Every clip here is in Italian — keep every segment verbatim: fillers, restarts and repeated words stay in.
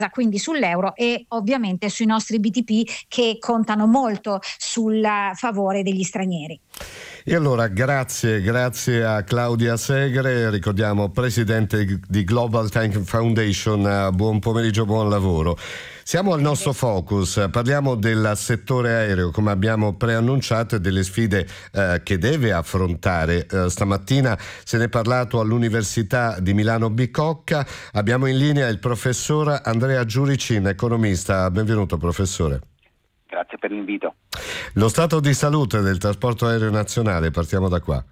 quindi sull'euro e ovviamente sui nostri B T P che contano molto sul favore degli stranieri. E allora grazie, grazie a Claudia Segre, ricordiamo presidente di Global Tank Foundation, buon pomeriggio, buon lavoro. Siamo al nostro focus, parliamo del settore aereo, come abbiamo preannunciato, e delle sfide eh, che deve affrontare. Eh, stamattina se ne è parlato all'Università di Milano Bicocca. Abbiamo in linea il professor Andrea Giuricin, economista. Benvenuto professore. Grazie per l'invito. Lo stato di salute del trasporto aereo nazionale, partiamo da qua.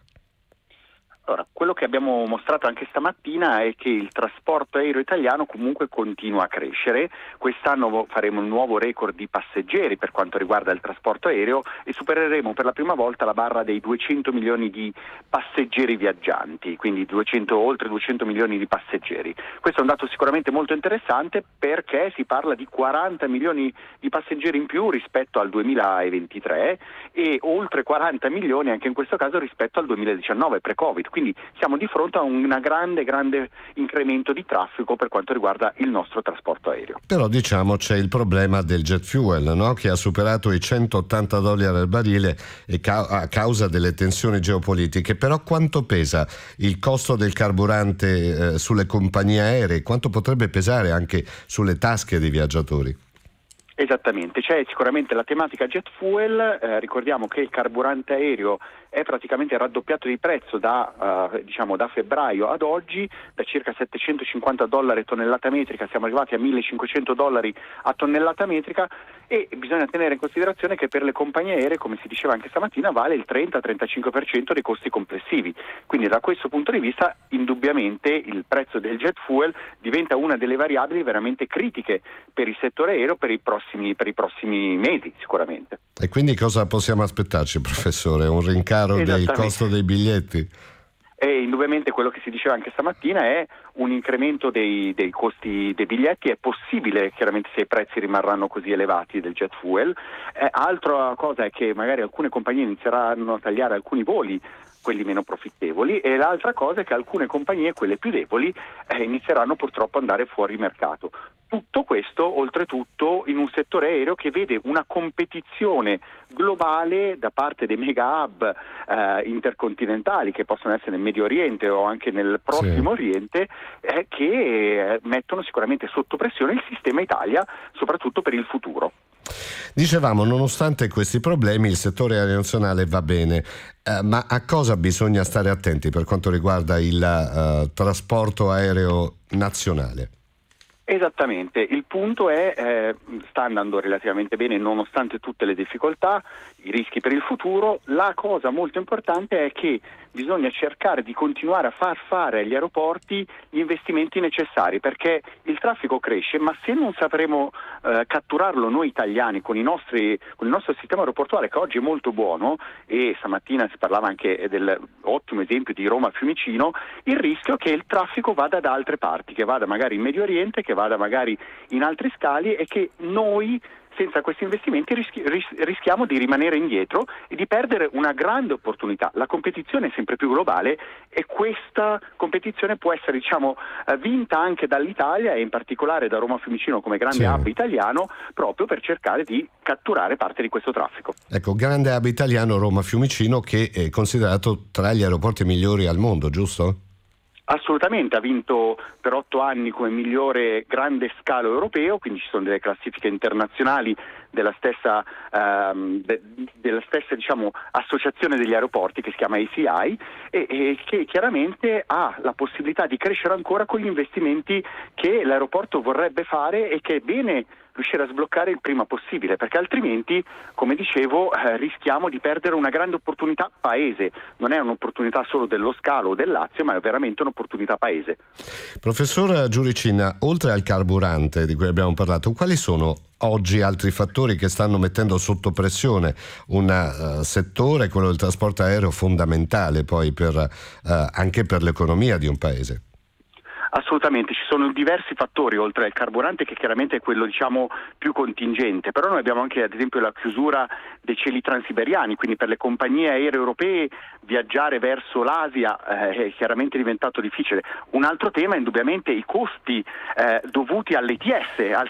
Allora, quello che abbiamo mostrato anche stamattina è che il trasporto aereo italiano comunque continua a crescere. Quest'anno faremo un nuovo record di passeggeri per quanto riguarda il trasporto aereo e supereremo per la prima volta la barra dei duecento milioni di passeggeri viaggianti, quindi duecento, oltre duecento milioni di passeggeri. Questo è un dato sicuramente molto interessante perché si parla di quaranta milioni di passeggeri in più rispetto al duemilaventitré e oltre quaranta milioni anche in questo caso rispetto al duemiladiciannove pre-Covid. Quindi siamo di fronte a un grande, grande incremento di traffico per quanto riguarda il nostro trasporto aereo. Però diciamo c'è il problema del jet fuel, no? Che ha superato i centottanta dollari al barile e ca- a causa delle tensioni geopolitiche. Però quanto pesa il costo del carburante eh, sulle compagnie aeree? Quanto potrebbe pesare anche sulle tasche dei viaggiatori? Esattamente, c'è sicuramente la tematica jet fuel, eh, ricordiamo che il carburante aereo è praticamente raddoppiato di prezzo da, uh, diciamo, da febbraio ad oggi, da circa settecentocinquanta dollari a tonnellata metrica siamo arrivati a millecinquecento dollari a tonnellata metrica e bisogna tenere in considerazione che per le compagnie aeree, come si diceva anche stamattina, vale il trenta trentacinque per cento dei costi complessivi, quindi da questo punto di vista indubbiamente il prezzo del jet fuel diventa una delle variabili veramente critiche per il settore aereo per i prossimi, per i prossimi mesi sicuramente. E quindi cosa possiamo aspettarci, professore? Un rincaro del costo dei biglietti? E indubbiamente quello che si diceva anche stamattina è un incremento dei, dei costi dei biglietti. È possibile chiaramente se i prezzi rimarranno così elevati del jet fuel. Eh, altra cosa è che magari alcune compagnie inizieranno a tagliare alcuni voli, quelli meno profittevoli, e l'altra cosa è che alcune compagnie, quelle più deboli, eh, inizieranno purtroppo ad andare fuori mercato. Tutto questo oltretutto in un settore aereo che vede una competizione globale da parte dei mega hub eh, intercontinentali che possono essere nel Medio Oriente o anche nel Prossimo sì. Oriente eh, che eh, mettono sicuramente sotto pressione il sistema Italia, soprattutto per il futuro. Dicevamo, nonostante questi problemi il settore aereo nazionale va bene, eh, ma a cosa bisogna stare attenti per quanto riguarda il uh, trasporto aereo nazionale? Esattamente, il punto è eh, sta andando relativamente bene nonostante tutte le difficoltà, i rischi per il futuro. La cosa molto importante è che bisogna cercare di continuare a far fare agli aeroporti gli investimenti necessari, perché il traffico cresce, ma se non sapremo eh, catturarlo noi italiani con i nostri con il nostro sistema aeroportuale, che oggi è molto buono, e stamattina si parlava anche dell'ottimo esempio di Roma Fiumicino, il rischio è che il traffico vada da altre parti, che vada magari in Medio Oriente, che vada magari in altri scali, e che noi senza questi investimenti rischi- ris- rischiamo di rimanere indietro e di perdere una grande opportunità. La competizione è sempre più globale e questa competizione può essere diciamo vinta anche dall'Italia e in particolare da Roma Fiumicino come grande sì. hub italiano, proprio per cercare di catturare parte di questo traffico. Ecco, grande hub italiano Roma Fiumicino, che è considerato tra gli aeroporti migliori al mondo, giusto? Assolutamente, ha vinto per otto anni come migliore grande scalo europeo, quindi ci sono delle classifiche internazionali della stessa, ehm, de, della stessa diciamo, associazione degli aeroporti che si chiama A C I e, e che chiaramente ha la possibilità di crescere ancora con gli investimenti che l'aeroporto vorrebbe fare e che è bene riuscire a sbloccare il prima possibile, perché altrimenti, come dicevo, eh, rischiamo di perdere una grande opportunità paese. Non è un'opportunità solo dello scalo o del Lazio, ma è veramente un'opportunità paese. Professor Giuricin, oltre al carburante di cui abbiamo parlato, quali sono oggi altri fattori che stanno mettendo sotto pressione un uh, settore, quello del trasporto aereo, fondamentale poi per, uh, anche per l'economia di un paese? Assolutamente, ci sono diversi fattori oltre al carburante, che chiaramente è quello diciamo più contingente, però noi abbiamo anche ad esempio la chiusura dei cieli transiberiani, quindi per le compagnie aeree europee viaggiare verso l'Asia eh, è chiaramente diventato difficile. Un altro tema è indubbiamente i costi eh, dovuti all'E T S, al